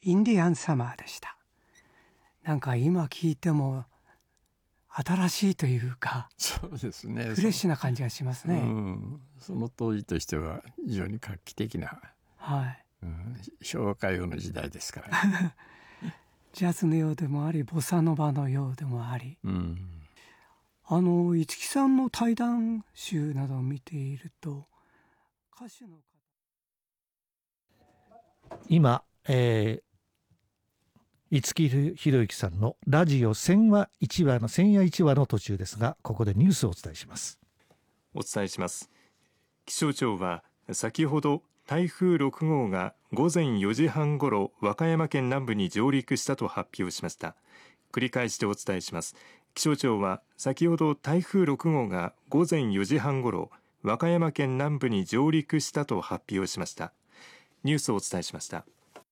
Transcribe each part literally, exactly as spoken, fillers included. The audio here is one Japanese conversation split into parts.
インディアンサマーでした。なんか今聞いても新しいというか、 そうですね、 フレッシュな感じがしますね。 うん、その当時としては非常に画期的な、 はいうん、昭和歌謡の時代ですから、ね、 ジャズのようでもありボサノバのようでもあり、 うん、 あの五木さんの対談集などを見ていると歌手の方今、えー五木ひろゆきさんのラジオ千話一話の千夜一話の途中ですが、ここでニュースをお伝えします。 お伝えします。気象庁は先ほど台風ろく号が午前よじはんごろ和歌山県南部に上陸したと発表しました。繰り返してお伝えします。気象庁は先ほど台風ろく号が午前よじはんごろ和歌山県南部に上陸したと発表しました。ニュースをお伝えしました。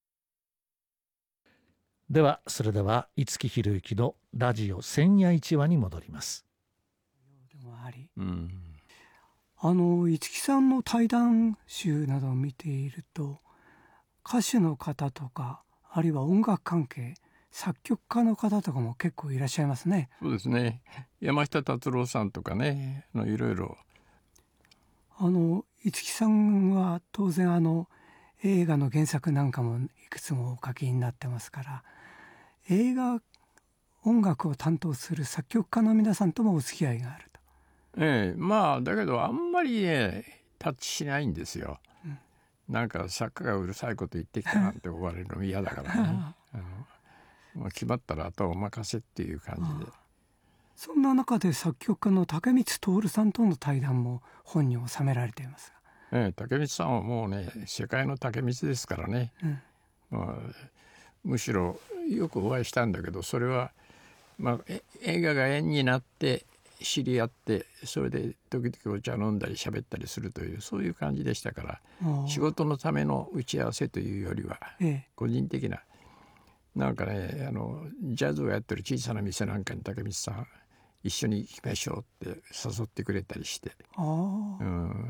ではそれでは五木ひろゆきのラジオ千夜一話に戻ります。 でもあり、 うん、 あの五木さんの対談集などを見ていると歌手の方とかあるいは音楽関係作曲家の方とかも結構いらっしゃいますね。 そうですね、山下達郎さんとかね、のいろいろあの五木さんは当然あの映画の原作なんかもいくつもお書きになってますから、映画音楽を担当する作曲家の皆さんともお付き合いがあると。 ええ、まあだけどあんまりねタッチしないんですよ、うん、なんか作家がうるさいこと言ってきたなんて思われるの嫌だからねあの、まあ、決まったらあとはお任せっていう感じで。 そんな中で作曲家の竹光徹さんとの対談も本に収められていますが、 ええ、竹光さんはもうね世界の竹光ですからね、うんまあ、むしろよくお会いしたんだけど、それは、まあ、映画が縁になって知り合って、それで時々お茶飲んだり喋ったりするというそういう感じでしたから、仕事のための打ち合わせというよりは個人的な、ええ、なんかねあのジャズをやってる小さな店なんかに竹光さん一緒に行きましょうって誘ってくれたりして、あ、うん、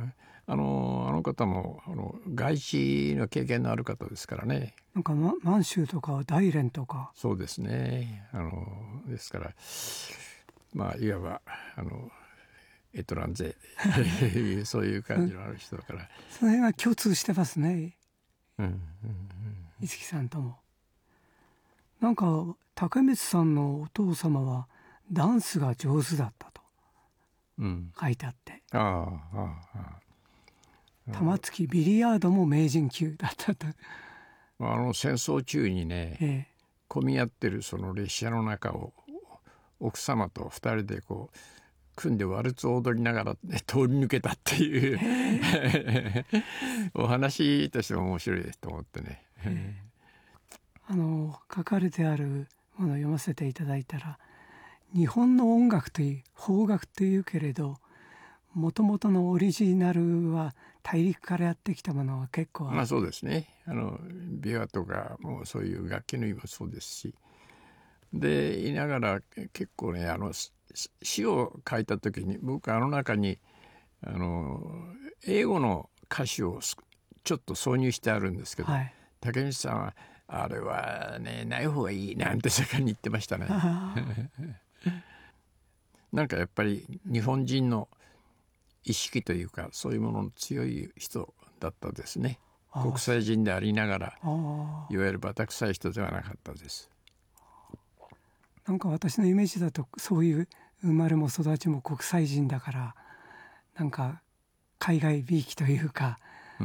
あのあの方もあの外資の経験のある方ですからね。 なんか満州とか大連とか。 そうですね、あのですからまあいわばあのエトランゼそういう感じのある人だからその辺は共通してますね、 うんうんうん、 五木さんとも。なんか竹光さんのお父様はダンスが上手だったと書いてあって、うん、ああああ玉突きビリヤードも名人級だったと。 あの戦争中にね、ええ、混み合ってるその列車の中を奥様と二人でこう組んでワルツを踊りながら、ね、通り抜けたっていうお話としても面白いですと思ってね。 あの書かれてあるものを読ませていただいたら、日本の音楽という邦楽というけれど、もともとのオリジナルは大陸からやってきたものは結構ある。 まあそうですね、あの琵琶とかもうそういう楽器の意味もそうですし、で言いながら結構ねあの詩を書いた時に僕あの中にあの英語の歌詞をちょっと挿入してあるんですけど、はい、竹光さんはあれはねない方がいいなんて盛んに言ってましたねなんかやっぱり日本人の意識というかそういうものの強い人だったですね。国際人でありながらいわゆるバタ臭い人ではなかったです。 なんか私のイメージだとそういう生まれも育ちも国際人だからなんか海外びいきというか、うん、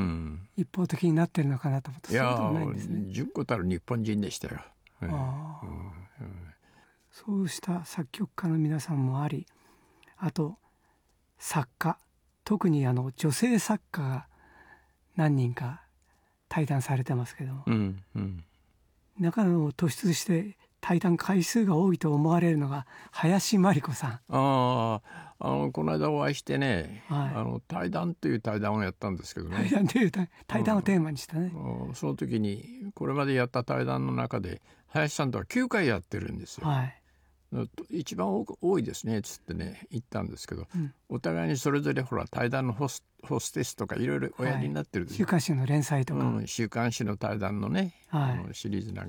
一方的になってるのかなと思って、そうでもないんですね。 純子たる日本人でしたよ、うんうんうん、 そうした作曲家の皆さんもあり、あと作家、特にあの女性作家が何人か対談されてますけども、うんうん、中でも突出して対談回数が多いと思われるのが林真理子さん。 ああのこの間お会いしてね、はい、あの対談という対談をやったんですけどね。 対談という対談をテーマにしたね、 うん、その時にこれまでやった対談の中で林さんとはきゅうかいやってるんですよ、はい、一番多いですねつってね言ったんですけど、うん、お互いにそれぞれほら対談のホス、ホステスとかいろいろおやりになってるでしょ、 はい、週刊誌の連載とか、 うん、週刊誌の対談のね、はい、あのシリーズなんか